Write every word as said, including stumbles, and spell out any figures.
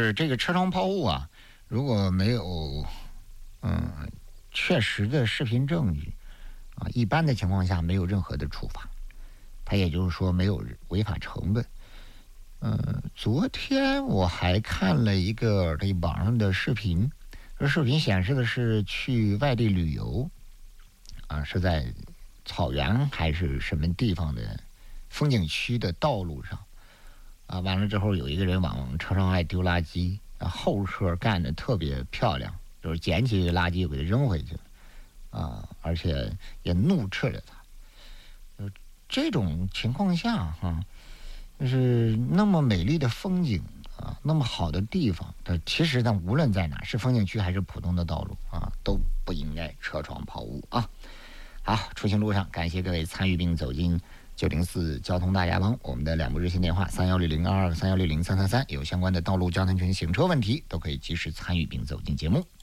就是这个车窗抛物啊，如果没有嗯确实的视频证据啊，一般的情况下没有任何的处罚，它也就是说没有违法成本。嗯，昨天我还看了一个这网上的视频，这视频显示的是去外地旅游，啊，是在草原还是什么地方的风景区的道路上，啊，完了之后有一个人往车上爱丢垃圾，啊，后车干得特别漂亮，就是捡起垃圾又给它扔回去了，啊，而且也怒斥了他。呃，这种情况下哈、啊。就是那么美丽的风景啊，那么好的地方，它其实呢，无论在哪，是风景区还是普通的道路啊，都不应该车窗抛物啊。好，出行路上，感谢各位参与并走进九零四交通大家帮，我们的两部热线电话三幺六零二二三幺六零三三三，有相关的道路交通群行车问题，都可以及时参与并走进节目。